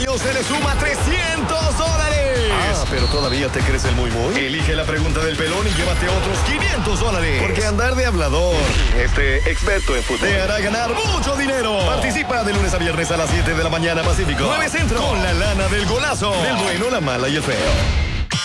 premio se le suma $300. Ah, pero todavía te crees el muy. Elige la pregunta del pelón y llévate otros $500. Porque andar de hablador, experto en fútbol, te hará ganar mucho dinero. Participa de lunes a viernes a las 7 de la mañana Pacífico, 9 Centro, con la lana del golazo. del bueno, la mala y el feo.